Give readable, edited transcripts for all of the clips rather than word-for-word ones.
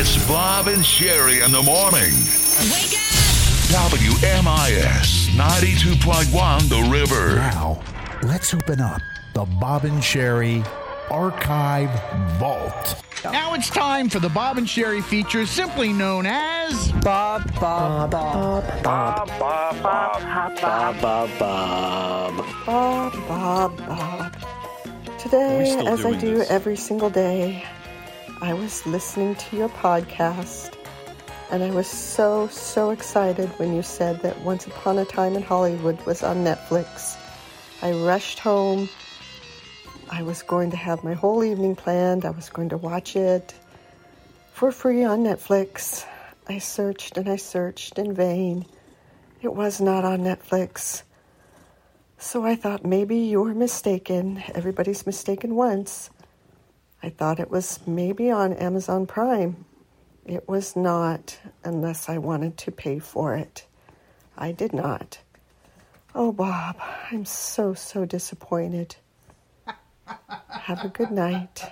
It's Bob and Sherry in the morning. Wake up! WMIS 92.1 The River. Now, let's open up the Bob and Sherry Archive Vault. Now it's time for the Bob and Sherry feature, simply known as Bob. Today, as I do every single day, I was listening to your podcast, and I was so excited when you said that Once Upon a Time in Hollywood was on Netflix. I rushed home. I was going to have my whole evening planned. I was going to watch it for free on Netflix. I searched and I searched in vain. It was not on Netflix. So I thought maybe you were mistaken. Everybody's mistaken once. I thought it was maybe on Amazon Prime. It was not, unless I wanted to pay for it. I did not. Oh, Bob, I'm so disappointed. Have a good night.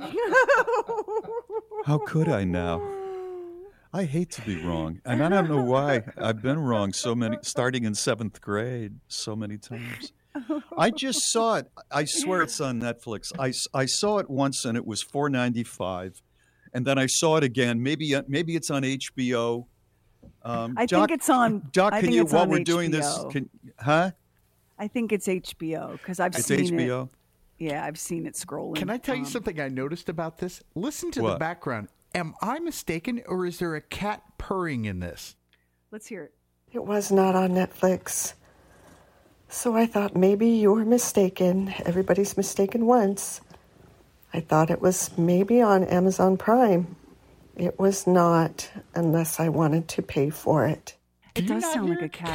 How could I now? I hate to be wrong. And I don't know why I've been wrong starting in 7th grade, so many times. I just saw it. I swear it's on Netflix. I saw it once and it was $4.95. And then I saw it again. Maybe it's on HBO. I think it's on. Doc, I can think you, it's while on we're HBO. doing this, I think it's HBO because I've It's seen HBO? it. Yeah, I've seen it scrolling. Can I tell you something I noticed about this? Listen to the What? background. Am I mistaken, or is there a cat purring in this? Let's hear it. It was not on Netflix. So I thought maybe you were mistaken. Everybody's mistaken once. I thought it was maybe on Amazon Prime. It was not, unless I wanted to pay for it. It Do you does not sound hear like a a cat